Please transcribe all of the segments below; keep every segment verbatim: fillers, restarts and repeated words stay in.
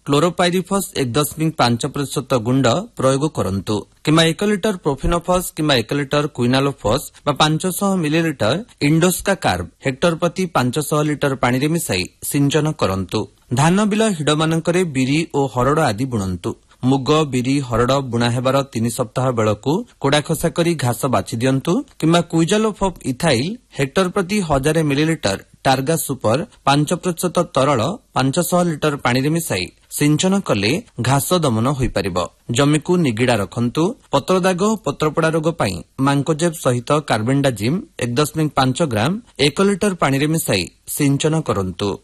क्लोरोपाइरिफस एक दशमिक पांच प्रतिशत गुंड प्रयोग करंतु किंबा एक लिटर प्रोफिनोफस किंबा एक लिटर क्विनालोफस बा पांच सौ मिलीलिटर इंडोस्का कार्ब हेक्टर प्रति पांच सौ लिटर पानी रे मिसाई सिंचन करंतु। धान बिल हिडमानंकरे बिरी ओ हरड़ आदि बुणंतु। मुग बिरी हरड़ बुणा हेबार तीन सप्ताह बेलकू कोड़ा खसा करी घास बाछि दियंतु किंबा क्विजालोफ ऑफ इथाइल हेक्टर प्रति हजार मिलीलिटर टार्गा सुपर पांच प्रतिशत तरल पांच सौ लिटर पानी रे मिसाई सिंचन कले घास दमन होई परिबो। जमीकू निगिड़ा रखंतु। पत्रदाग पत्रपड़ा रोग पई मांकोजेब सहित कार्बेंडाजिम एक दशमिक पांच ग्राम एक लिटर पानी रे मिसाई सिंचन करंतु।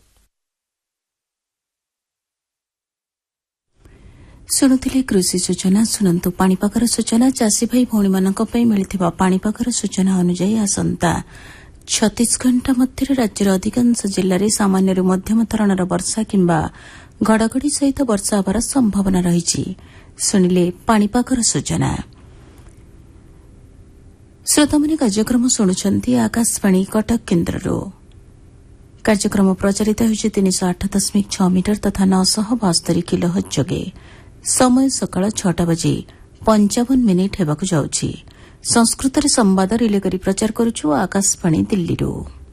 शुणुथिले कृषि सूचना। शुणंतु पाणीपागर सूचना। चाषी भाई भौणी मानक पई मिलिथिबा पाणीपागर सूचना अनुसार आसंता छत्तीस घंटा मध्य राज्यर अधिकांश जिल्ला रे सामान्यरू मध्यम धरणर वर्षा किंबा घड़घड़ी सहित वर्षा होबार संभावना रही। शुणिले पाणीपागर सूचना। श्रोतामणि कार्यक्रम शुणुछंती आकाशवाणी कटक केन्द्ररू। कार्यक्रम प्रचारित होइछि तीन सौ आठ दशमिक छह मीटर तथा नौ सौ बास्तरी किलोहर्ट्ज जोगे। समय सकाळ छटा बजे पंचावन मिनिट हेबाकु जाउछि। संस्कृत रे संवाद रिले करी प्रचार करूछु आकाशवाणी दिल्लीरू।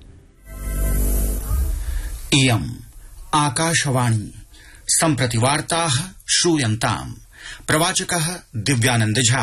इयम् आकाशवाणी सम्प्रति वार्ताः श्रूयन्ताम्। प्रवाचकः दिव्यानंद झा।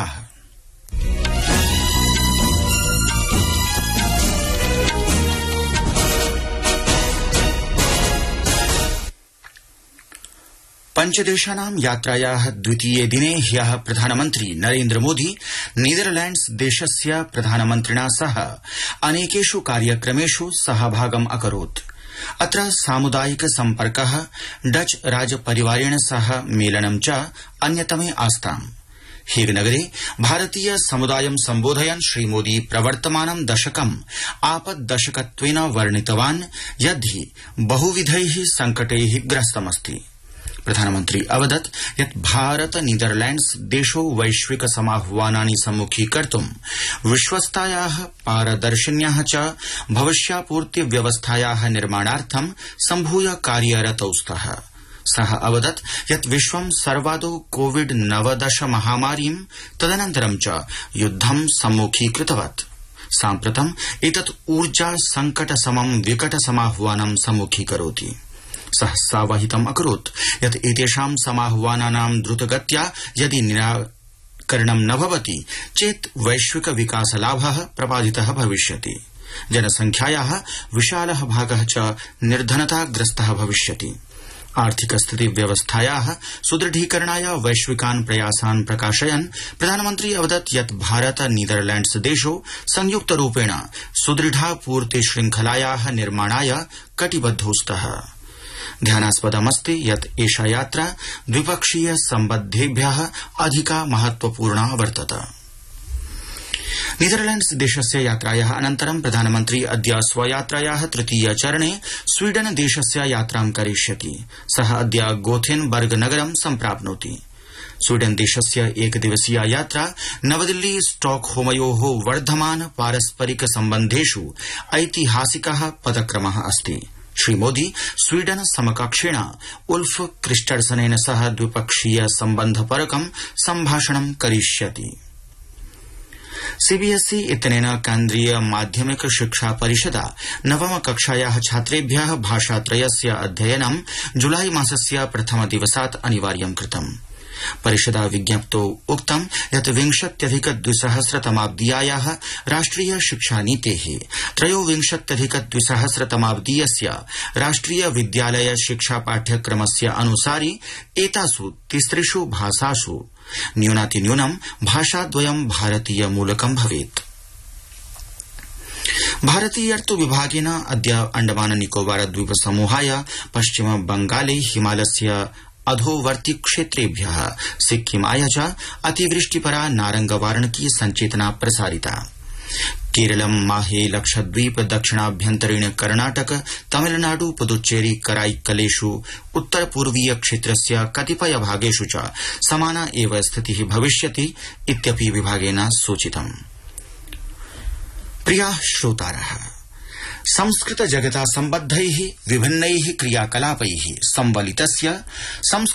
पंचदेशानां यात्रायाः द्वितीये दिने ह्यः प्रधानमन्त्री नरेन्द्र मोदी नीदरलैंड्स देशस्य प्रधानमन्त्रिणा सह अनेकेषु कार्यक्रमेषु सहभागम् अकरोत्। अत्र सामुदायिक सम्पर्कः डच राजपरिवारेण सह मेलनं च अन्यतमे आस्ताम्। हेगनगरे भारतीय समुदायं सम्बोधयन् श्रीमोदी प्रवर्तमानं दशकम् आपद्दशकत्वेन वर्णितवान् यद्धि बहुविधैः संकटैः ग्रस्तमस्ति। प्रधानमन्त्री अवदत् यत् भारत नीदरलैंड्स देशौ वैश्विक समाह्वानानि सम्मुखीकर्तुं विश्वस्तायाः पारदर्शिन्याः च भविष्यापूर्ति व्यवस्थायाः निर्माणार्थं सम्भूय कार्यरतौ स्तः। सः अवदत् यत् विश्वं सर्वादौ कोविड नवदश महामारीं तदनन्तरं च युद्धं सम्मुखीकृतवत्। साम्प्रतम् एतत् ऊर्जा संकट समं विकट समाह्वानं सम्मुखीकरोति। सः सावहितम् अकरोत् यत् एतेषां समाह्वानानां द्रुतगत्या यदि निराकरणं न भवति चेत् वैश्विक विकासलाभः प्रबाधितः भविष्यति। जनसंख्यायाः विशालः भागः च निर्धनताग्रस्तः भविष्यति। आर्थिक स्थिति व्यवस्थायाः सुदृढीकरणाय वैश्विकान् प्रयासान् प्रकाशयन् प्रधानमन्त्री अवदत् यत् भारत नीदरलैंड्स देशौ संयुक्तरूपेण सुदृढापूर्ति श्रृंखलायाः निर्माणाय कटिबद्धौ स्तः। ध्यानास्पदमस्ति यत् एषा यात्रा द्विपक्षीय सम्बद्धेभ्यः अधिका महत्वपूर्णा वर्तते। नीदरलैंड्स देशस्य यात्रायाः अनन्तरं प्रधानमन्त्री अद्य स्वयात्रायाः तृतीय चरणे स्वीडन देशस्य यात्रां करिष्यति। सः अद्य गोथेनबर्ग नगरं सम्प्राप्नोति। स्वीडन देशस्य एकदिवसीया यात्रा नवदिल्ली स्टॉकहोमयोः वर्धमान पारस्परिक सम्बन्धेषु ऐतिहासिकः पदक्रमः अस्ति। श्रीमोदी स्वीडन समकक्षेण उल्फ क्रिस्टर्सनेन सह द्विपक्षीय सम्बन्धपरकं सम्भाषणं करिष्यति। सीबीएसई इत्यनेन केन्द्रीय माध्यमिक शिक्षा परिषदा नवम कक्षायाः छात्रेभ्यः भाषात्रयस्य अध्ययनं जुलाई मासस्य प्रथम दिवसात् अनिवार्यं कृतम्। परिषदा विज्ञप्तौ उक्तं यत् विंशत्यधिक द्विसहस्रतमाब्दीयाः राष्ट्रिय शिक्षानीतेः त्रयोविंशत्यधिक द्विसहस्रतमाब्दीयस्य राष्ट्रिय विद्यालय शिक्षा पाठ्यक्रमस्य अनुसारि एतासु तिसृषु भाषासु न्यूनातिन्यूनं भाषाद्वयं भारतीय मूलकं भवेत्। भारतीयर्तु विभागेन अद्य अंडमान निकोबार द्वीप समूहाय पश्चिम बंगाले हिमालयस्य अधोवर्ती क्षेत्रेभ्यः सिक्किमाय च अतिवृष्टिपरा नारंगवारणकी संचेतना प्रसारिता। केरलं माहे लक्षद्वीप दक्षिणाभ्यन्तरीण कर्णाटक तमिलनाडु पुदुच्चेरी कराईकलेषु उत्तर पूर्वीय क्षेत्रस्य कतिपय भागेषु च समाना एव स्थितिः भविष्यति इत्यपि विभागेन सूचितम्। प्रियाः श्रोतारः, संस्कृत जगता सम्बद्धैः विभिन्नैः क्रियाकलापैः संबलितस्य